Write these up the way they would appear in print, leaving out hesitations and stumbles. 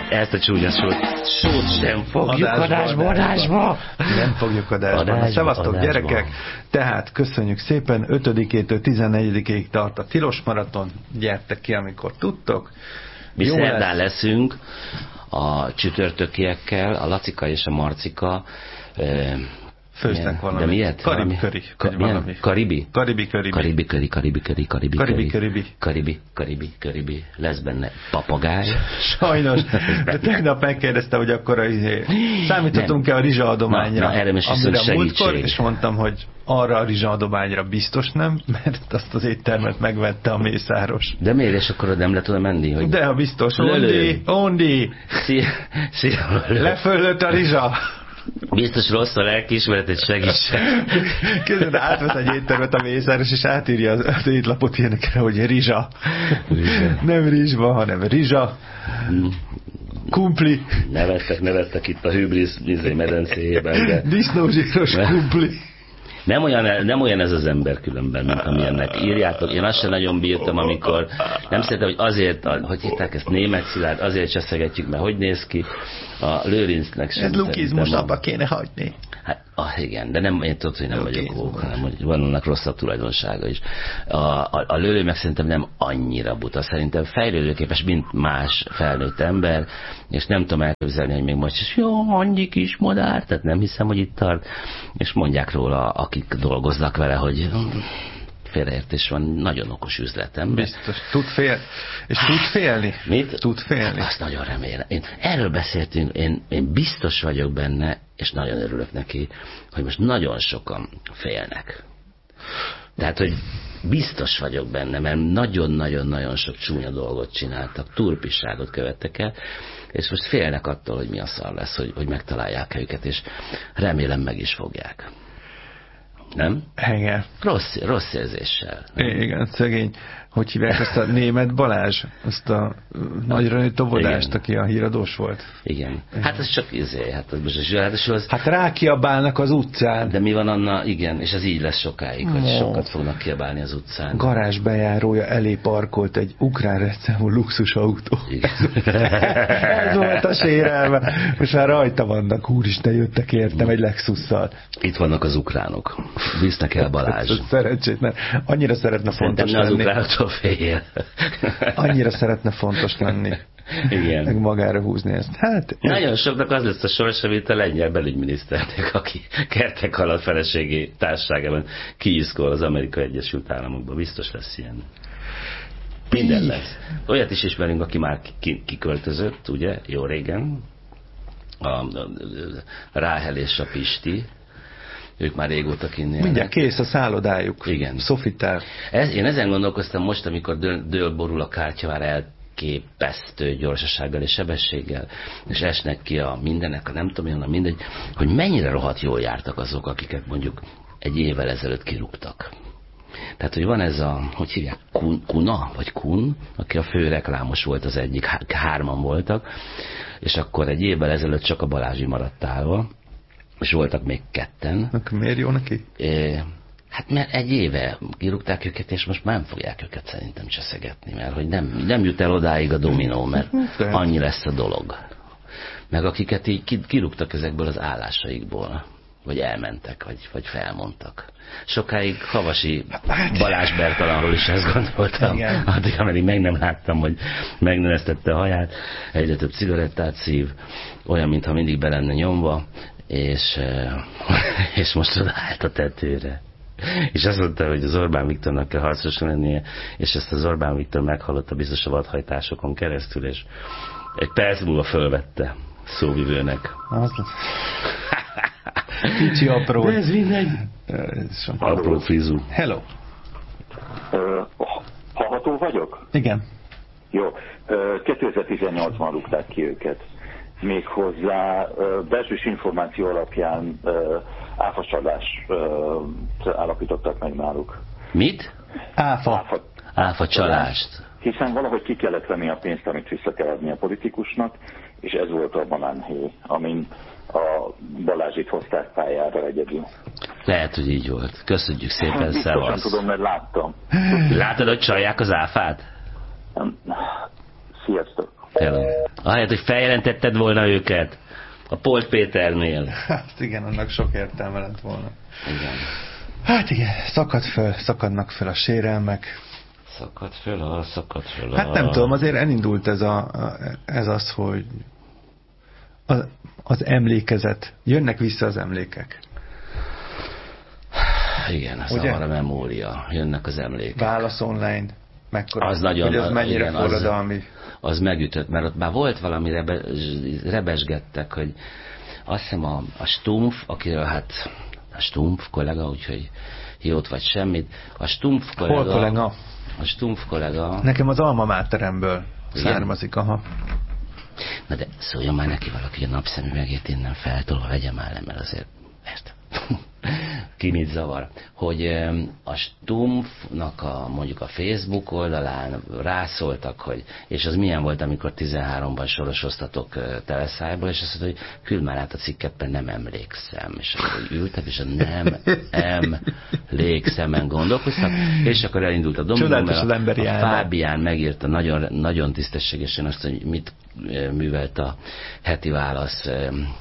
ezt a csúnya sót sem fogjuk adásba. Nem fogjuk adásba. Szevasztok gyerekek, tehát köszönjük szépen, 5-től 14-ig tart a tilos maraton, gyertek ki, amikor tudtok. Mi szerdán leszünk a csütörtökiekkel, a Lacika és a Marcika. Főznek valami. De miért? Karibi. Lesz benne papagáj. Sajnos. De tegnap megkérdezte, hogy akkor számítottunk-e a rizsaadományra. Na, erre is viszont segítség. És mondtam, hogy arra a rizsaadományra biztos nem, mert azt az éttermet megvette a Mészáros. De miért? És akkor nem le tudom menni? Hogy... De ha biztos. Ondi. Szia. Leföllött a rizsa. Biztos rossz a lelkiismeret, egy segítség. Közben átvesz egy éttermet a Mészáros, és átírja az étlapot ilyenekre, hogy rizsa. Nem rizsba, hanem rizsa. Kumpli. Nevettek itt a hübrisz medencéjében. De... Disznózsíros kumpli. Nem olyan ez az ember különben, mint amilyennek írjátok. Én azt sem nagyon bírtam, amikor nem szeretem, hogy azért, hogy hitták ezt Németh Szilárd, azért cseszegetjük, mert hogy néz ki a Lőrincnek sem. Ez lukizmus, abba kéne hagyni. Hát, igen, de nem, én tudod, hogy nem vagyok ók, hanem hogy van annak rosszabb tulajdonsága is. A Lőlő meg szerintem nem annyira buta, szerintem fejlődőképes, mint más felnőtt ember, és nem tudom elképzelni, hogy még most is jó, annyi kis madár, tehát nem hiszem, hogy itt tart, és mondják róla, akik dolgoznak vele, hogy félreértés van, nagyon okos üzletem. Biztos, tud félni. Mit? Tud félni. Azt nagyon remélem. Erről beszéltünk, én biztos vagyok benne, és nagyon örülök neki, hogy most nagyon sokan félnek. Tehát, hogy biztos vagyok benne, mert nagyon-nagyon-nagyon sok csúnya dolgot csináltak, turpiságot követtek el, és most félnek attól, hogy mi a szar lesz, hogy megtalálják őket, és remélem meg is fogják. Nem? Igen. Rossz érzéssel. Igen, szegény. Hogy hívják ezt a Németh Balázs? Azt a nagyra nőtt tobodást, aki a híradós volt? Igen. Hát ez csak Hát rákiabálnak az utcán. De mi van Anna? Igen, és ez így lesz sokáig, hogy sokat fognak kiabálni az utcán. Garázs bejárója elé parkolt egy ukrán rendszámú luxusautó. Ez volt a sérelme. Most már rajta vannak, úristen, jöttek értem egy Lexusszal. Itt vannak az ukránok. Visznek el Balázs. Szerencsétlen. Annyira szeretne fontos lenni. Fél. Annyira szeretne fontos lenni. Igen. Meg magára húzni ezt. Hát, nagyon soknak az lesz a sorsa, mint a lengyel belügyminiszternek, aki kertek alatt feleségi társaságában kiiszkol az Amerikai Egyesült Államokban. Biztos lesz ilyen. Minden lesz. Olyat is ismerünk, aki már kiköltözött, ugye, jó régen. A Ráhel és a Pisti. Ők már régóta kinnél. Mindjárt kész a szállodájuk. Igen. Sofitár. Én ezen gondolkoztam most, amikor dől-borul a kártya, már elképesztő gyorsasággal és sebességgel, és esnek ki a mindenek, a nem tudom, mindegy, hogy mennyire rohadt jól jártak azok, akiket mondjuk egy évvel ezelőtt kirúgtak. Tehát, hogy van ez a, hogy hívják, Kuna, vagy Kun, aki a fő reklámos volt az egyik, hárman voltak, és akkor egy évvel ezelőtt csak a Balázsi maradt állva, és voltak még ketten. Miért jó neki? Hát mert egy éve kirúgták őket, és most már nem fogják őket szerintem cseszegetni, mert hogy nem jut el odáig a dominó, mert annyi lesz a dolog. Meg akiket így kirúgtak ezekből az állásaikból, vagy elmentek, vagy felmondtak. Sokáig Havasi Balázs Bertalanról is ezt gondoltam. Igen. Addig, ameddig meg nem láttam, hogy megnövesztette a haját, egyre több cigarettát szív, olyan, mintha mindig be lenne nyomva, és most odaállt a tetőre. És azt mondta, hogy az Orbán Viktornak kell harcos lennie, és ezt az Orbán Viktor meghallotta biztos a vadhajtásokon keresztül, és egy perc múlva fölvette szóvivőnek. Kicsi apró. De ez mindegy. Apró frizú. Hello. Hallható vagyok? Igen. Jó. 2018-ban rúgták ki őket. Méghozzá belsős információ alapján áfacsalást állapítottak meg náluk. Mit? Áfacsalást. Hiszen valahogy ki kellett venni a pénzt, amit vissza kell adni a politikusnak, és ez volt a banánhéj, amin a Balázsit hozták pályára egyedül. Lehet, hogy így volt. Köszönjük szépen, szevasz. Biztosan tudom, mert láttam. Látod, hogy csalják az áfát? Sziasztok! Hello. Ahelyett, hogy feljelentetted volna őket a Polt Péternél. Hát igen, annak sok értelme lett volna. Igen. Hát igen, szakadnak föl a sérelmek. Szakad föl. Hát nem tudom, azért elindult ez az, hogy az emlékezet. Jönnek vissza az emlékek. Igen, zavar a memória. Jönnek az emlékek. Válasz online. Mekkora, az nagyon, hogy az mennyire igen, forradalmi. Az megütött, mert ott már volt valami, rebesgettek, hogy azt hiszem a Stumpf, akiről hát a Stumpf kollega, úgyhogy jót vagy semmit. A Stumpf kollega... Hol kollega? A Stumpf kollega... Nekem az alma máteremből származik, aha. Na de szóljon már neki valaki, hogy a napszemüvegét innen feltolva vegye már le, mert azért... Ezt. Ki mit zavar, hogy a Stumpfnak mondjuk a Facebook oldalán rászóltak, hogy és az milyen volt, amikor 13-ban sorosoztatok teleszájból, és azt mondta, hogy küld már át a cikket, mert nem emlékszem. És akkor ültek, és nem emlékszemen gondolkoztak, és akkor elindult a Dominó, mert a Fábián megírta nagyon, nagyon tisztességesen azt, hogy mit művelt a heti válasz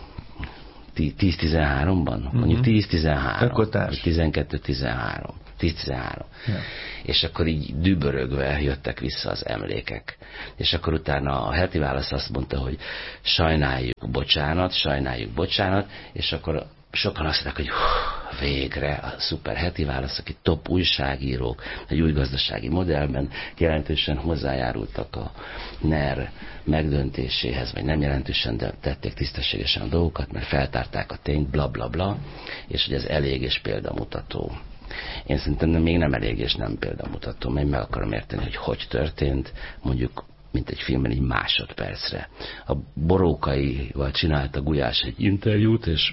10-13-ban? Mondjuk 10-13. 12-13. 10-13. Ja. És akkor így dübörögve jöttek vissza az emlékek. És akkor utána a heti válasz azt mondta, hogy sajnáljuk, bocsánat, és akkor sokan azt mondták, hogy végre a szuper heti válasz, aki top újságírók, egy új gazdasági modellben jelentősen hozzájárultak a NER megdöntéséhez, vagy nem jelentősen, de tették tisztességesen a dolgokat, mert feltárták a tényt, bla bla bla, és hogy ez elég és példamutató. Én szerintem még nem elég és nem példamutató, mert meg akarom érteni, hogy történt, mondjuk mint egy filmben, egy másodpercre. A Borókaival csinálta Gulyás egy interjút, és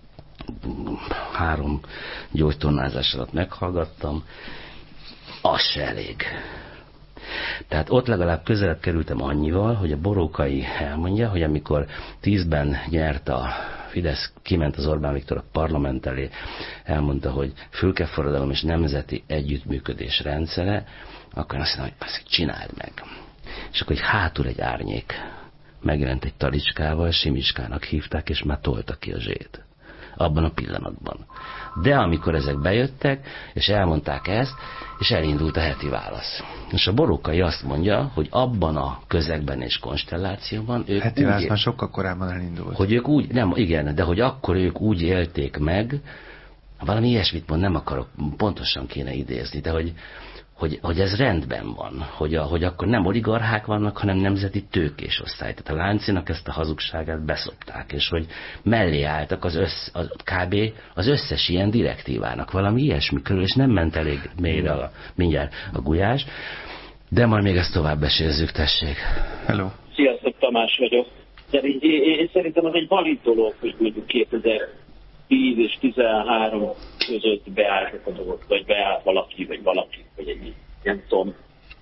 3 gyógytornázás alatt meghallgattam, az se elég. Tehát ott legalább közelebb kerültem annyival, hogy a Borókai elmondja, hogy amikor 10-ben nyert a Fidesz, kiment az Orbán Viktor a parlament elé, elmondta, hogy fülkeforradalom és nemzeti együttműködés rendszere, akkor azt mondta, hogy csináld meg. És akkor hátul egy árnyék megjelent egy talicskával, Simiskának hívták, és már tolta ki a zsét. Abban a pillanatban. De amikor ezek bejöttek, és elmondták ezt, és elindult a heti válasz. És a Borókai azt mondja, hogy abban a közegben és konstellációban ők heti válasz már sokkal korábban elindult. Hogy ők úgy, nem, igen, de hogy akkor ők úgy élték meg, valami ilyesmit mond, nem akarok, pontosan kéne idézni, de hogy ez rendben van, hogy akkor nem oligarchák vannak, hanem nemzeti tőkés osztály. Tehát a Láncinak ezt a hazugságát beszopták, és hogy mellé álltak kb. Az összes ilyen direktívának, valami ilyesmi körül, és nem ment elég mélyre mindjárt a Gulyás. De majd még ezt tovább besézzük, tessék. Hello. Sziasztok, Tamás vagyok. Én szerintem az egy valid dolog, hogy mondjuk 2010 és 13 között beálltak a dolgot, vagy beállt valaki, vagy egy, nem tudom,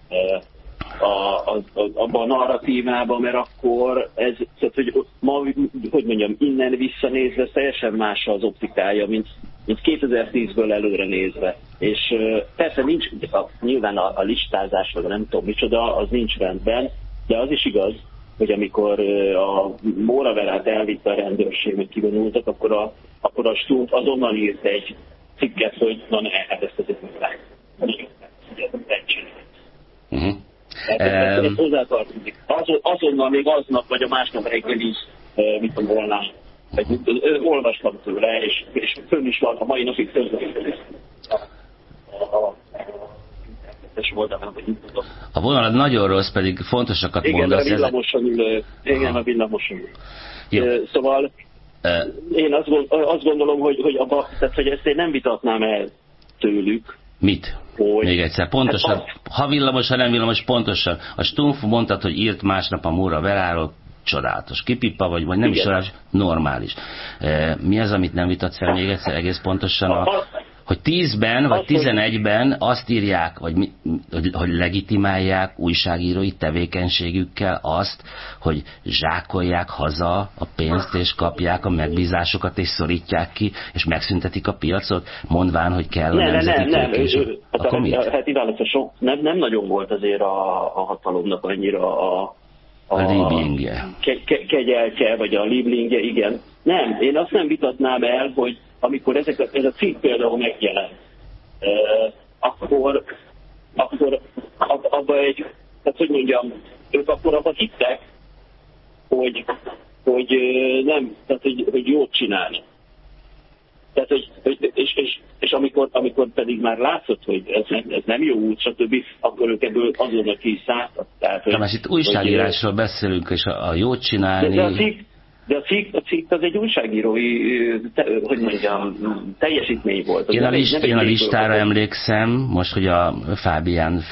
abban a narratívában, mert akkor ez, tehát, hogy ma, hogy mondjam, innen visszanézve teljesen más az optikája, mint 2010-ből előre nézve. És persze nincs, nyilván a listázás, vagy nem tudom micsoda, az nincs rendben, de az is igaz, hogy amikor a Móraverát elvitte a rendőrség, hogy kivonultak, akkor a Stumpf azonnal írt egy cikket, hogy na ne, hát ezt azért ez hozzátartozik. Azonnal még aznap, vagy a másnap reggel is, mit tudom volna, olvastam tőle, és fönn is van a mai napig közvetlenül. A vonalad nagyon rossz, pedig fontosakat mondasz. Igen, a villamoson ülök. Szóval én azt gondolom, hogy ezt én nem vitatnám el tőlük. Mit? Hogy... Még egyszer, pontosan, hát ha villamos, ha nem villamos, pontosan. A Stumpf mondtad, hogy írt másnap a Móra Veráról, csodálatos. Kipippa vagy nem igen. Is csodálatos, normális. Mi az, amit nem vitatsz el még egyszer egész pontosan? Hogy 10-ben vagy 11-ben azt írják, hogy legitimálják újságírói tevékenységükkel azt, hogy zsákolják haza a pénzt, és kapják a megbízásokat, és szorítják ki, és megszüntetik a piacot, mondván, hogy kell a nemzeti tőkés. Hát nem nagyon volt azért a hatalomnak annyira a lieblingje. Kegyeltje, vagy a lieblingje, igen. Nem, én azt nem vitatnám el, hogy amikor ez a cikk például megjelent, akkor abban tehát hogy mondjam, ők akkor abban hittek, hogy nem, tehát hogy jót csinálni. Tehát, és amikor pedig már látszott, hogy ez nem jó út, stb., akkor ők ebből azonnal kiszálltak. Tehát, itt újságírásról beszélünk, és a jót csinálni... De a cikk az egy újságírói, hogy mondjam, teljesítmény volt. Én a listára emlékszem, most, hogy a Fábián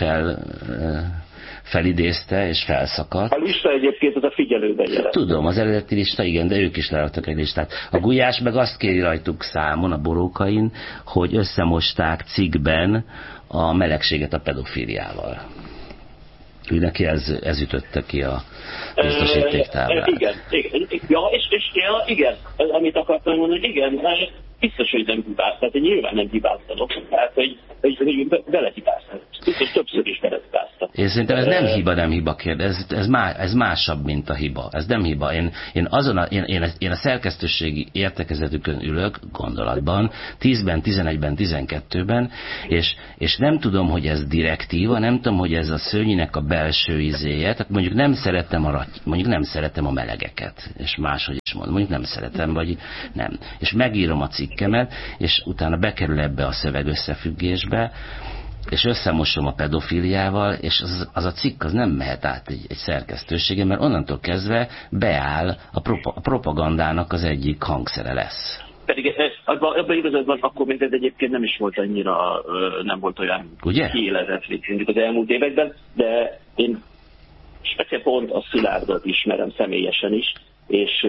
felidézte és felszakadt. A lista egyébként az a figyelőben jelent. Tudom, az eredeti lista, igen, de ők is leadtak egy listát. A Gulyás meg azt kéri rajtuk számon, a Borókain, hogy összemosták cikkben a melegséget a pedofíliával. Ő neki ez ütötte ki a biztosítéktáblát. Igen. Igen. Amit akartam mondani, hogy igen, biztos, hogy nem hibáztat, tehát nyilván nem hibáztatok, tehát hogy belehibáztat. Biztos többször is belehibáztat. Én szerintem ez nem hiba kérdés, ez másabb, mint a hiba. Ez nem hiba. Én a szerkesztőségi értekezetükön ülök gondolatban, 10-ben, 11-ben, 12-ben, és nem tudom, hogy ez direktíva, nem tudom, hogy ez a szőnyinek a belső izéje, tehát mondjuk nem szeretem a melegeket, és máshogy is mondom, mondjuk nem szeretem, vagy nem. És megírom a cikkemet, és utána bekerül ebbe a szöveg összefüggésbe, és összemosom a pedofiliával, és az a cikk az nem mehet át egy szerkesztőségen, mert onnantól kezdve beáll a propagandának az egyik hangszere lesz. Pedig abban igazadban akkor még ez egyébként nem is volt annyira, nem volt olyan kiélezett, mint mondjuk az elmúlt években, de én speciál pont a Szilárdot ismerem személyesen is, és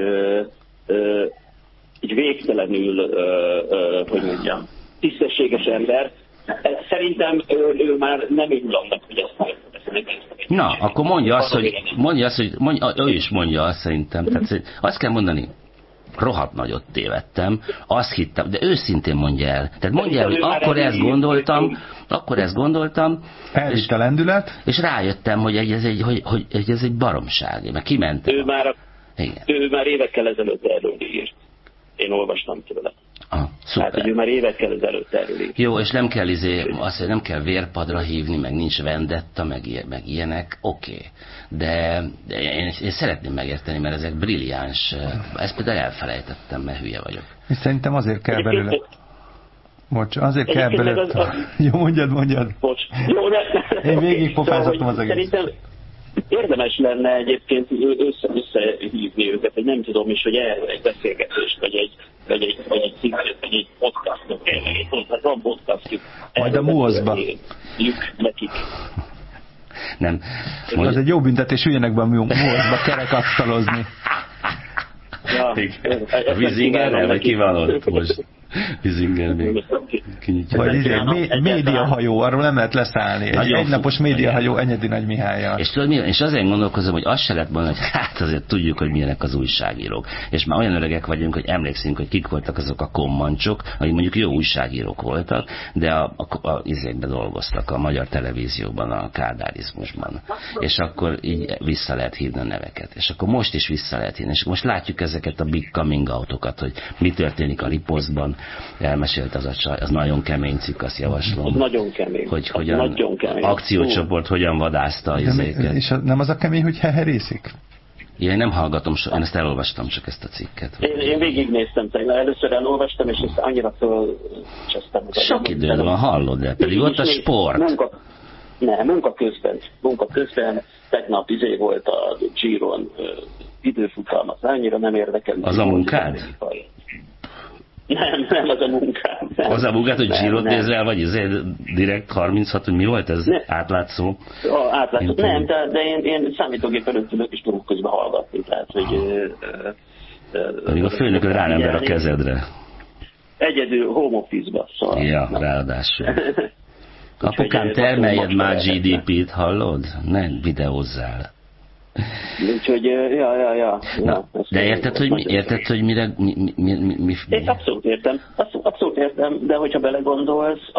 egy végtelenül, hogy mondjam, tisztességes ember. Szerintem ő már nem ül annak, hogy azt mondja. Na, akkor mondja azt, hogy ő is mondja azt szerintem. Tehát azt kell mondani, rohadt nagyot tévedtem, azt hittem, de őszintén mondja el. Tehát mondja el, hogy akkor ezt gondoltam, elvitt a lendület, és rájöttem, hogy ez egy baromság. Mert kimentem. Ő már évekkel ezelőtt erről írt. Én olvastam tőle. Szuper. Hát, hogy ő már évekkel ezelőtt erről írt. Jó, és nem kell nem kell vérpadra hívni, meg nincs vendetta, meg ilyenek, oké. De én szeretném megérteni, mert ezek brilliáns. Ezt például elfelejtettem, mert hülye vagyok. És szerintem azért kell belőle. Azért kell belőle. Jó, mondjad. Bocs. Jó, én végig pofázottam az egész. Szerintem érdemes lenne egyébként összehívni őket, hogy nem tudom is, hogy erről egy beszélgetést, vagy egy cikket, vagy egy podcastot. Hát van podcastjuk. Majd a MUOS-ba. Nekik. Nem. Az egy jó büntetés, üljenek be a MUOS-ba kerekasztalozni. Ja, a Vizingerrel, vagy ki van ott most? Vizinger még kinyitja. Vagy médiahajó, arról nem lehet leszállni. Egy egynapos médiahajó Enyedi Nagy Mihállyal. És tudod, és azért gondolkozom, hogy azt se lehet mondani, hogy hát azért tudjuk, hogy milyenek az újságírók. És már olyan öregek vagyunk, hogy emlékszünk, hogy kik voltak azok a kommancsok, akik mondjuk jó újságírók voltak, de a izékben dolgoztak, a Magyar Televízióban, a kádárizmusban. És akkor így vissza lehet hívni a neveket. És akkor most is vissza lehet hívni. És most látjuk ezeket a big coming out-okat, hogy mi történik a Riposztban. Elmesélt az a csaj, az nagyon kemény cikk, azt javaslom. Az nagyon kemény. Hogy hogyan akciócsoport hogyan vadászta az izéket. És nem az a kemény, hogy heherészik? Én nem hallgatom, én ezt elolvastam csak ezt a cikket. Én végignéztem tegnap, először elolvastam, és ezt annyira fölcsesztem. Sok időd van, hallod el, pedig ott a sport. Munka közben tegnap volt a Giron időfutam, az annyira nem érdekel. Az a munkád? Nem az a munkám. Az a munkát, hogy Girot nézel, vagy direkt 36, hogy mi volt ez? Átlátszó? Átlátszó. Nem, de én számítógép előtt ülök, és tudok közben hallgatni. Tehát, hogy... Pedig a főnököd rá nem ver a kezedre. Egyedül home office-ba, szóval. Ja, ráadásul. Apukám, termeljed már GDP-t, hallod? Nem videózzál. Úgyhogy, ja. De érted, hogy mire... Én abszolút értem, de hogyha belegondolsz,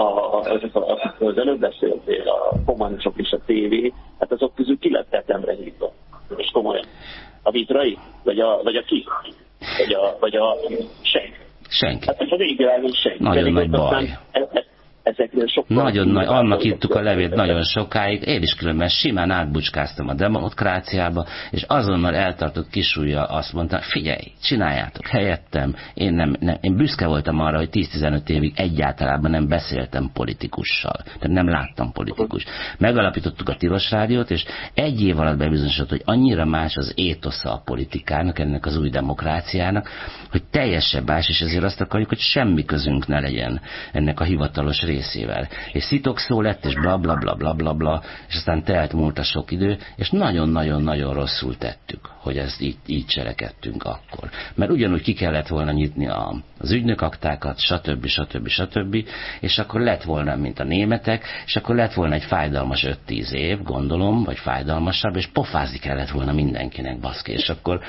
az előbb beszéltél, a kommancsok és a tévé, hát azok közül ki lett tetemre hívva. És komolyan. A Vitrai? Vagy a ki? Vagy a senki? Senki. Hát a végvilágon senki. Nagyon nagy baj. Ezekről sokkal... Nagyon nagy, annak írtuk a levét nagyon sokáig, én is különben simán átbucskáztam a demokráciába, és azonnal eltartott kisúlya azt mondta, figyelj, csináljátok helyettem, én büszke voltam arra, hogy 10-15 évig egyáltalán nem beszéltem politikussal, tehát nem láttam politikus. Megalapítottuk a Tilos Rádiót, és egy év alatt bebizonyosodott, hogy annyira más az étosza a politikának, ennek az új demokráciának, hogy teljesen más, és ezért azt akarjuk, hogy semmi közünk ne legyen ennek a hivatalos részével. És szitokszó lett, és bla bla bla bla bla bla, és aztán telt múlt a sok idő, és nagyon-nagyon-nagyon rosszul tettük, hogy ezt így cselekedtünk akkor. Mert ugyanúgy ki kellett volna nyitni az ügynökaktákat, stb. És akkor lett volna, mint a németek, és akkor lett volna egy fájdalmas 5-10 év, gondolom, vagy fájdalmasabb, és pofázni kellett volna mindenkinek, baszki, és akkor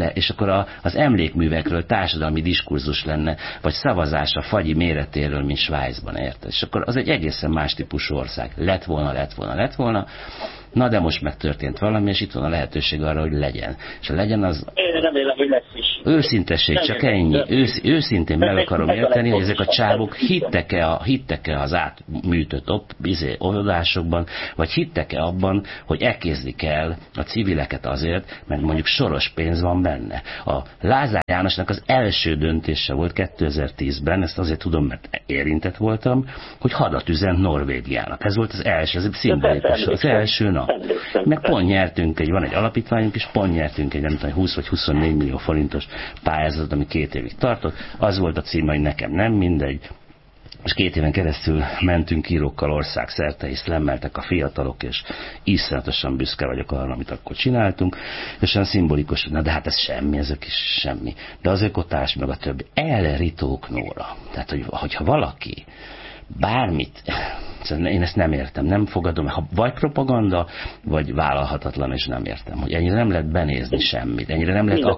az emlékművekről társadalmi diskurzus lenne, vagy szavazás a fagyi méretéről, mint Svájcban, érted? És akkor az egy egészen más típusú ország. Lett volna. Na de most megtörtént valami, és itt van a lehetőség arra, hogy legyen. És a legyen az... Én remélem, hogy lesz is. Őszintesség, csak ennyi. Őszintén meg akarom érteni, hogy ezek a csávok hittek-e az átműtött óvodásokban, vagy hittek-e abban, hogy elkézni kell a civileket azért, mert mondjuk soros pénz van benne. A Lázár Jánosnak az első döntése volt 2010-ben, ezt azért tudom, mert érintett voltam, hogy hadat üzent Norvégiának. Ez volt az első, ez szimbolikus, az első nap. Meg pont nyertünk van egy alapítványunk, és pont nyertünk egy nem tudom, 20 vagy 24 millió forintos pályázatot, ami 2 évig tartott. Az volt a címe, hogy nekem nem mindegy. És 2 éven keresztül mentünk írókkal országszerte, és szlemmeltek a fiatalok, és iszonyatosan büszke vagyok arra, amit akkor csináltunk, és olyan szimbolikus, na de hát ez semmi, ezek is semmi. De az ökotárs meg a többi, elritók Nóra. Tehát, hogyha valaki bármit, én ezt nem értem, nem fogadom, ha vagy propaganda, vagy vállalhatatlan, és nem értem, hogy ennyire nem lehet benézni semmit, ennyire nem lehet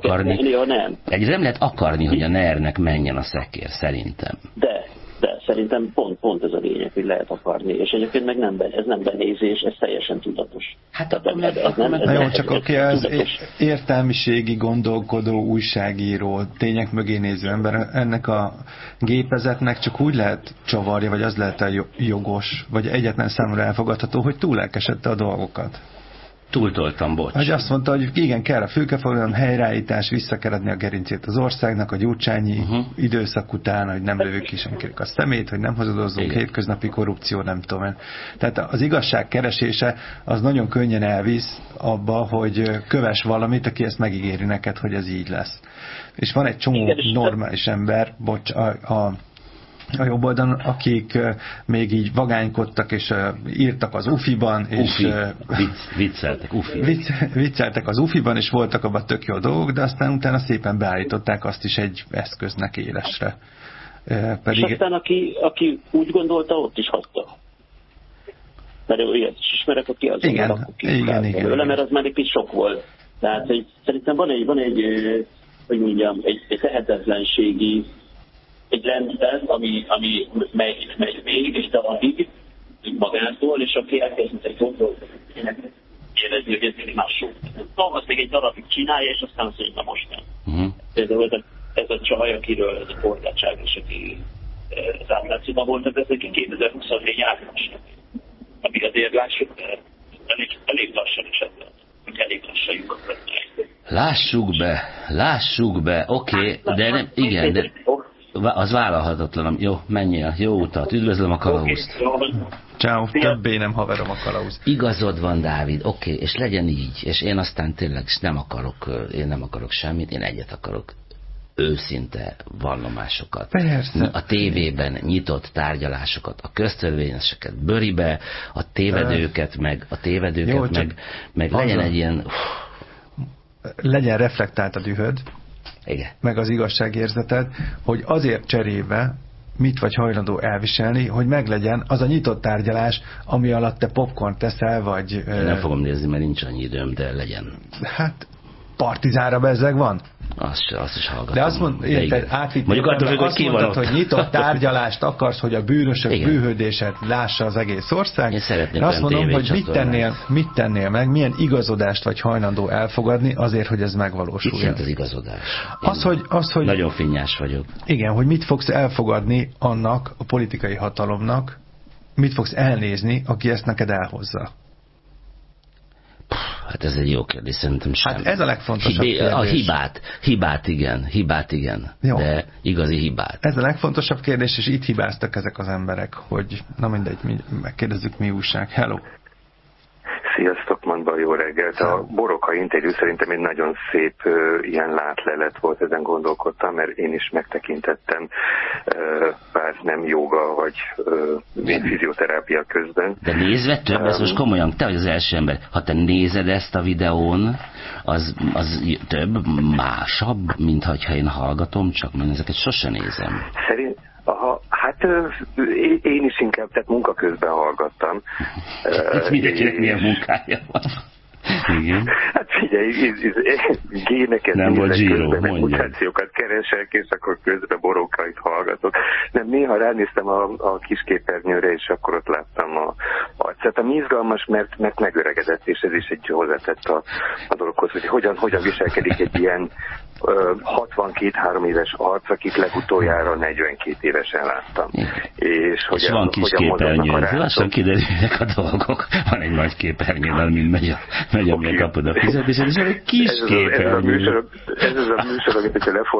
akarni, hogy a NER-nek menjen a szekér, szerintem. De szerintem pont ez a lényeg, hogy lehet akarni, és egyébként meg ez nem benézés, ez teljesen tudatos. Hát jó, csak aki az értelmiségi, gondolkodó, újságíró, tények mögé néző ember, ennek a gépezetnek csak úgy lehet csavarja, vagy az lehet a jogos, vagy egyetlen számomra elfogadható, hogy túlelkesedte a dolgokat. Túltoltam, bocs. Hogy azt mondta, hogy igen, kell a fülkeforgalom, helyreállítás, vissza kell adni a gerincét az országnak, a gyurcsányi időszak után, hogy nem lövök ki senkinek a szemét, hogy nem hazadozzunk, hétköznapi korrupció, nem tudom én. Tehát az igazság keresése az nagyon könnyen elvisz abba, hogy kövess valamit, aki ezt megígéri neked, hogy ez így lesz. És van egy csomó normális ember, a jobb oldalon, akik még így vagánykodtak, és írtak az UFI-ban, és vicceltek az UFI-ban, és voltak abban tök jó dolgok, de aztán utána szépen beállították azt is egy eszköznek élesre. És aztán aki úgy gondolta, ott is hagyta. Mert ilyet is ismerek, aki az igen. Mert az már egy kis sok volt. Tehát hogy szerintem van egy hogy mondjam, egy tehetetlenségi egy rendszer, ami megy végig, és darabig magától, és aki elkezd egy gondolat, érezni, hogy ez mások. Azt még egy darabig csinálja, és aztán azt mondja, na most nem. Ez a csaj, akiről ez a Forgács és aki az átlátszóban voltak, ez neki 2024 április. Ami azért lássuk, elég lassan esett, hogy elég lassan lyukat. Lássuk be, oké, de nem, igen, de az vállalhatatlan. Jó, menjél, jó utat, üdvözlöm a kalauzt. Ciao, többé nem haverom a kalauz. Igazod van, Dávid, oké, és legyen így, és én aztán tényleg nem akarok semmit, én egyet akarok, őszinte vallomásokat. Persze. A tévében nyitott tárgyalásokat, a köztörvényeseket bőribe, a tévedőket, jó, meg legyen egy ilyen... Legyen reflektált a dühöd, igen. Meg az igazságérzeted, hogy azért cserébe mit vagy hajlandó elviselni, hogy meglegyen az a nyitott tárgyalás, ami alatt te popcorn teszel, vagy... Én nem fogom nézni, mert nincs annyi időm, de legyen. Hát, Partizánra bezzeg van? Azt is hallgatom. De azt mondtad, hogy nyitott tárgyalást akarsz, hogy a bűnösök bűnhődését lássa az egész ország. Én azt mondom, hogy mit tennél meg, milyen igazodást vagy hajlandó elfogadni azért, hogy ez megvalósuljon. Mit jelent az igazodás? Hogy nagyon finnyás vagyok. Igen, hogy mit fogsz elfogadni annak a politikai hatalomnak, mit fogsz elnézni, aki ezt neked elhozza. Hát ez egy jó kérdés, szerintem sem. Hát ez a legfontosabb kérdés. A hibát igen. Jó. De igazi hibát. Ez a legfontosabb kérdés, és itt hibáztak ezek az emberek, hogy na mindegy, megkérdezzük, mi újság. Hello! Sziasztok, Mandba, jó reggelt. A Borokkai interjú szerintem egy nagyon szép ilyen látlelet volt, ezen gondolkodtam, mert én is megtekintettem, bár nem jóga, vagy fizioterápia közben. De nézve több, ez most komolyan, te vagy az első ember. Ha te nézed ezt a videón, az több, másabb, mint ha én hallgatom, csak mert ezeket sose nézem. Hát én is inkább, tehát munka közben hallgattam. Mindenkinek milyen munkája van. Igen. Hát figyelj, géneket nézek közben, mutációkat keresek, és akkor közben Borokkait hallgatok. Nem, néha ránéztem a kisképernyőre, és akkor ott láttam a arcát. Ami izgalmas, mert megöregedett, és ez is egy hozzátett a dologhoz, hogy hogyan viselkedik egy ilyen 62-3 éves arc, akit legutoljára 42 évesen láttam. És van kis képernyő, lassan kiderülnek a dolgok. Van egy nagy képernyővel, mint megy amilyen kapod a fizetésed, és egy kis képernyő. Ez az a műsor, amit hogyha